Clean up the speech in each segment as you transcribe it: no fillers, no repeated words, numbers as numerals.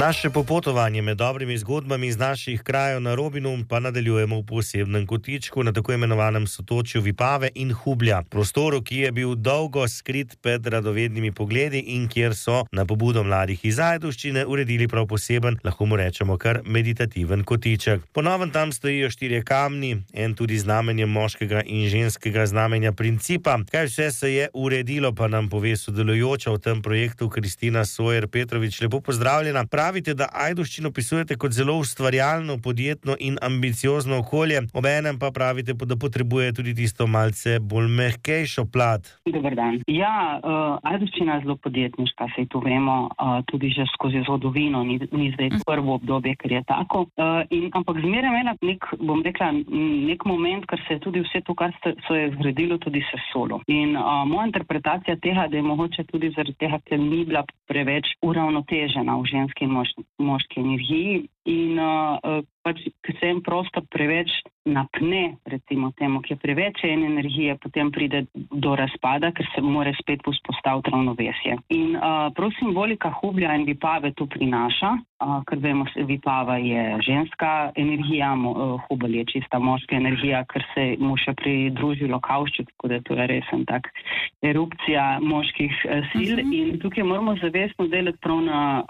Naše popotovanje med dobrimi zgodbami iz naših krajev na Robinu pa nadaljujemo v posebnem kotičku na tako imenovanem sotočju Vipave in Hublja, prostoru, ki je bil dolgo skrit pred radovednimi pogledi in kjer so na pobudo mladih iz Ajdovščine uredili prav poseben, lahko mu rečemo kar meditativen kotiček. Po novem tam stojijo 4 kamni, en tudi znamenje moškega in ženskega znamenja principa. Kaj vse se je uredilo, pa nam pove sodelujoča v tem projektu Kristina Sojer Petrovič. Lepo pozdravljena. Pravite, da Ajdovščino opisujete kot zelo ustvarjalno, podjetno in ambiciozno okolje, obenem pa pravite, da potrebuje tudi tisto malce bolj mehkejšo plat. Dobar dan. Ja, Ajdovščina je zelo podjetniška, saj to vemo, tudi že skozi zgodovino, ni zdaj prvo obdobje, ker je tako. Ampak zmeraj imela nek moment, ker se je tudi vse to, kar so je zgradilo, tudi sesulo. In moja interpretacija tega, da je mogoče tudi zaradi tega, ker ni bila preveč uravnotežena v ženski in moški energiji in ker se en prostor preveč napne, recimo temu, ki je preveč ene energije, potem pride do razpada, ker se mora spet vzpostaviti ravnovesje. In prav simbolika Hublja in Vipave to prinaša, ker vemo, Vipava je ženska energija, Hubelj je čista moška energija, ker se mu še pridruži Lokavšček, tako da to je resen tak erupcija moških sil. In tukaj moramo zavestno delati prav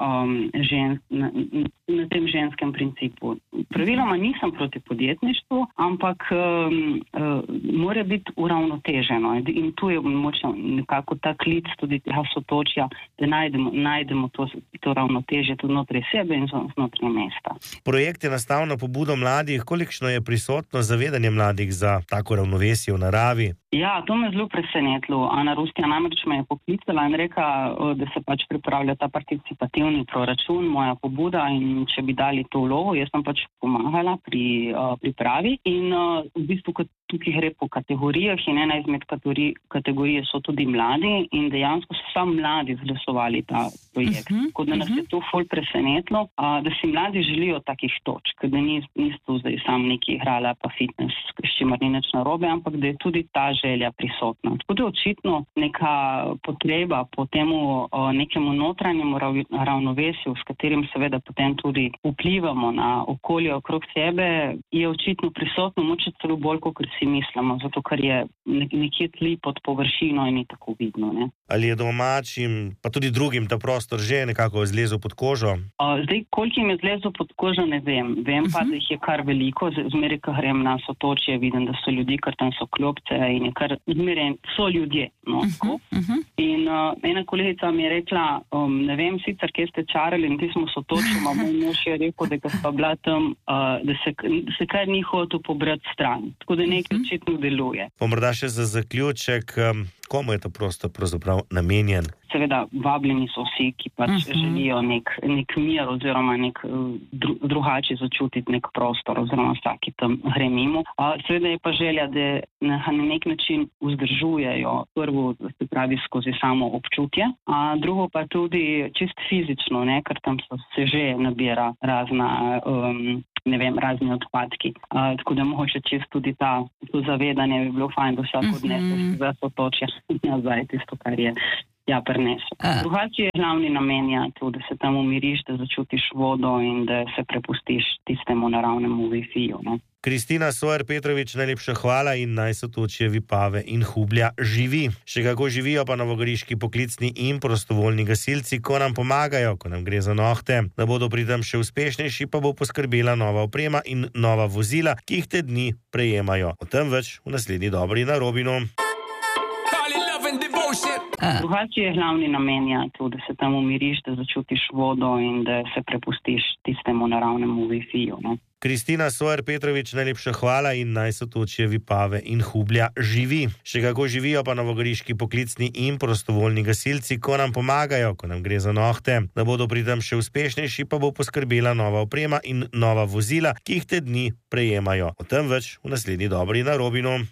na tem ženskem principu. Praviloma nisem proti podjetništvu, ampak mora biti uravnoteženo. In tu je močno nekako ta klic tudi tega sotočja, da najdemo to ravnotežje tudi znotraj sebe in znotraj mesta. Projekt je nastal na pobudo mladih. Kolikšno je prisotno zavedanje mladih za tako ravnovesje v naravi? Ja, to me zelo presenetilo. Ana Rustja namreč me je poklicala in rekla, da se pač pripravlja ta participativni proračun, moja pobuda, in če bi dali to vlogo, jaz sem pač pomagala pri pripravi. In v bistvu, kot tukaj gre po kategorijah in ena izmed kategorije so tudi mladi in dejansko so samo mladi zglasovali ta projekt. Tako da nas je to ful presenetilo, da si mladi želijo takih točk, da niso zdaj sam neki igrala pa fitness, s čimer ni nič narobe, ampak da je tudi ta želja prisotna. Tako da je očitno neka potreba po temu nekemu notranjemu ravnovesju, s katerim seveda potem tudi vplivamo na okolje okrog sebe, je očitno prisotno, moče celo bolj, kot si mislimo, zato ker je nekje tli pod površino in ni tako vidno. Ne? Ali je domačim, pa tudi drugim ta prostor že nekako zlezel pod kožo? Zdaj, koliko jim je zlezel pod kožo, ne vem. Vem pa, da jih je kar veliko. Zmeraj, ko grem na sotočje, vidim, da so ljudi, ker tam so klopce in je kar zmeraj so ljudje. No? In ena kolegica mi je rekla, ne vem sicer, kje ste čarali in ti smo sotočili, moj mož je rekel, da sta bila tam, da se kar ni hotel pobrati stran. Tako da nekaj očitno deluje. Pa morda še za zaključek, komu je ta prostor pravzaprav namenjen? Seveda, vabljeni so vsi, ki pač želijo nek mir oziroma nek drugače začutiti nek prostor oziroma vsaki tam gre mimo. Seveda je pa želja, da na nek način vzdržujejo prvo, se pravi, skozi samo občutje, a drugo pa tudi čist fizično, ne, ker tam se že nabira razni odpadki. Tako da mogoče čist tudi to zavedanje bi bilo fajn, da vsak odnese za sotočje nazaj tisto, kar je prinesel. Drugače je glavni namen to, da se tam umiriš, da začutiš vodo in da se prepustiš tistemu naravnemu Wi-Fiju. Kristina Sojer Petrovič, najlepša hvala in naj sotočje Vipave in Hublja živi. Še kako živijo pa novogoriški poklicni in prostovoljni gasilci, ko nam pomagajo, ko nam gre za nohte. Da bodo pri tem še uspešnejši, pa bo poskrbela nova oprema in nova vozila, ki jih te dni prejemajo. O tem več v naslednji Dobri na Robinu. Drugače je glavni namen to, da se tam umiriš, da začutiš vodo in da se prepustiš tistemu naravnemu Wi-Fiju. Kristina Sojer Petrovič, najlepša hvala in naj sotočje Vipave in Hublja živi. Še kako živijo pa novogoriški poklicni in prostovoljni gasilci, ko nam pomagajo, ko nam gre za nohte. Da bodo pri tem še uspešnejši, pa bo poskrbela nova oprema in nova vozila, ki jih te dni prejemajo. O tem več v naslednji Dobri na Robinu.